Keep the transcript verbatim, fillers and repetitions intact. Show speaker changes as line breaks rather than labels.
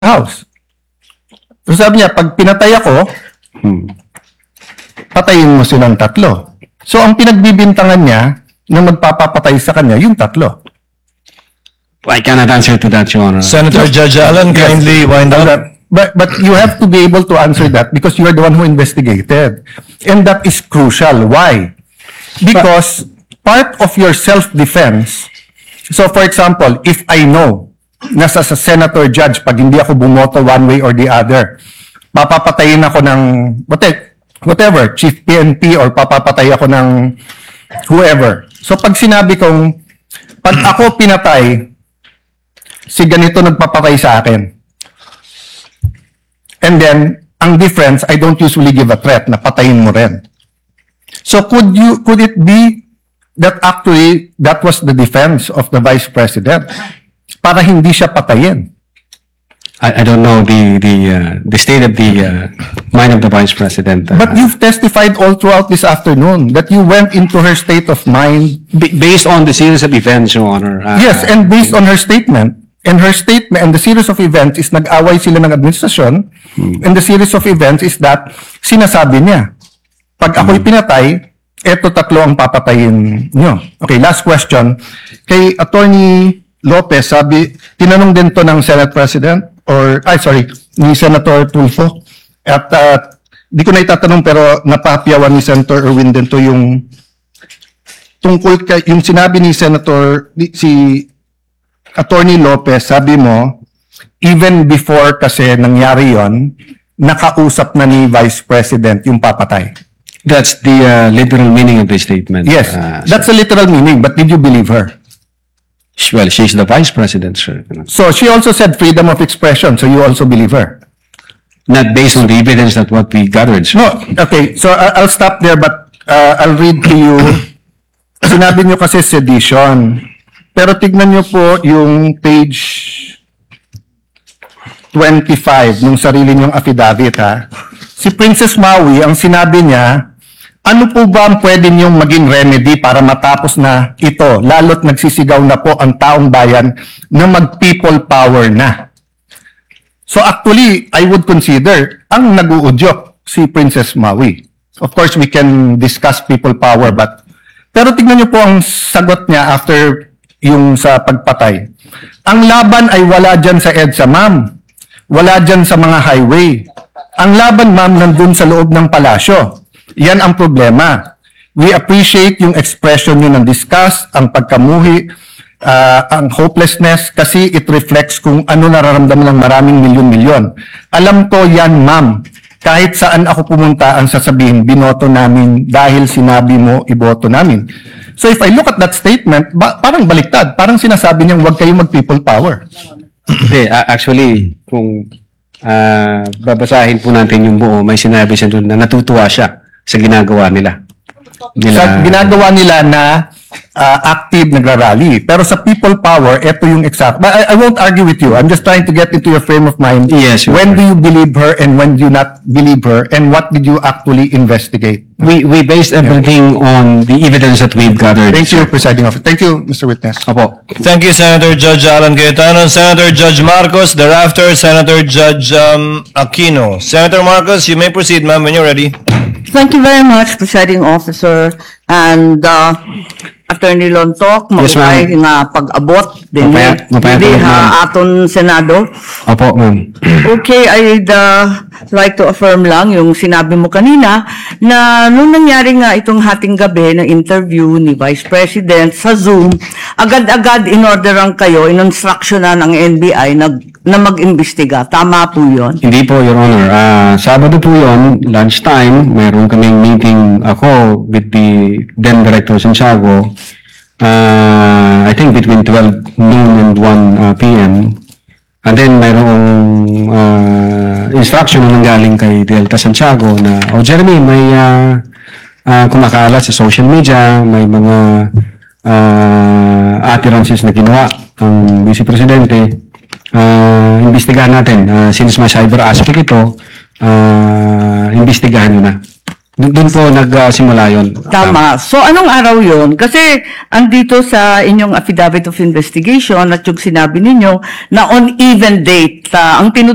house. So sabi niya, pag pinatay ako, hmm, patayin mo silang tatlo. So ang pinagbibintangan niya na magpapapatay sa kanya, yung tatlo.
I cannot answer to that, Your Honor.
Senator Judge Allen, kindly wind up.
But, but you have to be able to answer that because you are the one who investigated. And that is crucial. Why? Because part of your self-defense, so for example, if I know na sa, sa senator judge, pag hindi ako bumoto one way or the other, papapatayin ako ng whatever, chief P N P or papapatay ako ng whoever. So pag sinabi kong, pag ako pinatay, si ganito nagpapatay sa akin. And then, ang difference, I don't usually give a threat na patayin mo rin. So could you, could it be that actually that was the defense of the Vice President para hindi siya patayin?
I, I don't know the the uh, the state of the uh, mind of the Vice President. Uh,
But you've testified all throughout this afternoon that you went into her state of mind.
b- based on the series of events, Your Honor. Uh,
Yes, and based on her statement, and her statement, and the series of events is nag-away sila ng administrasyon, and the series of events is that sinasabi niya, pag ako'y pinatay, eto tatlo ang papatayin niyo. Okay, last question. Kay Attorney Lopez, sabi, tinanong din to ng Senate President, or, ay sorry, ni Senator Tulfo, at uh, di ko na itatanong pero napapyawan ni Senator Erwin din to yung tungkol kay, yung sinabi ni Senator, ni, si Attorney Lopez, sabi mo, even before kasi nangyari yon, nakausap na ni Vice President yung papatay.
That's the uh, literal meaning of the statement.
Yes,
Uh,
that's a literal meaning, but did you believe her?
sh- well, she's the Vice President, sir.
So she also said freedom of expression, so you also believe her?
Not based on the evidence that what we gathered, sir.
No, okay, so I- I'll stop there, but uh, I'll read to you. Sinabi niyo kasi sedition. Pero tignan niyo po yung page twenty-five ng sarili niyong affidavit, ha. Si Princess Maui, ang sinabi niya, ano po ba ang pwede niyong maging remedy para matapos na ito, lalo't nagsisigaw na po ang taong bayan na mag-people power na? So actually, I would consider ang nag-uudyok si Princess Maui. Of course, we can discuss people power, but pero tignan niyo po ang sagot niya after yung sa pagpatay. Ang laban ay wala dyan sa EDSA, ma'am. Wala dyan sa mga highway. Ang laban, ma'am, nandun sa loob ng palasyo. Yan ang problema. We appreciate yung expression nyo ng disgust, ang pagkamuhi, uh, ang hopelessness, kasi it reflects kung ano nararamdaman ng maraming milyon-milyon. Alam ko yan, ma'am. Kahit saan ako pumunta, ang sasabihin, binoto namin dahil sinabi mo, iboto namin. So if I look at that statement, ba- parang baliktad. Parang sinasabi niyang huwag kayong mag-people power.
Hindi, a- actually, kung uh, babasahin po natin yung buo, may sinabi siya doon na natutuwa siya sa ginagawa nila. nila
Sa ginagawa nila na uh, active nagrarally. Pero sa people power, ito yung exact. But I, I won't argue with you. I'm just trying to get into your frame of mind.
Yes, Your
When
Honor.
do you believe her and when do you not believe her? And what did you actually investigate?
we, we based everything on the evidence that we've gathered.
Thank you, Presiding Officer. Thank you, Mister Witness.
Opo.
Thank you, Senator Judge Alan Cayetano. Senator Judge Marcos, thereafter, Senator Judge um, Aquino. Senator Marcos, you may proceed, ma'am, when you're ready.
Thank you very much, Presiding Officer, and uh, Attorney Lontok,
Yes, ma'am.
maupay nga pag-abot din
Mapayat- mapayat
di
ulit, ma'am.
ha aton Senado.
Opo, ma'am.
Okay, I'd uh, like to affirm lang yung sinabi mo kanina na nung nangyari nga itong hating gabi na interview ni Vice President sa Zoom, agad-agad in-orderan kayo, in-instructionan ng N B I na, na mag-imbestiga. Tama po yun?
Hindi po, Your Honor. Ah, Sabado po yun, lunchtime, mayroon kaming meeting ako with the then Director Santiago. Uh, I think between twelve noon and one uh, p m And then mayroong uh, instruction na nanggaling kay Delta Santiago na, oh Jeremy, may uh, uh, kumakalat sa social media, may mga uh, utterances na ginawa ang Vice Presidente. Uh, imbestigahan natin. Uh, since may cyber aspect ito, uh, imbestigahan nyo na. Doon doon po nagsimula yun.
Tama. So, anong araw yun? Kasi, andito sa inyong affidavit of investigation at yung sinabi ninyo na on even date, uh, ang tinutulungan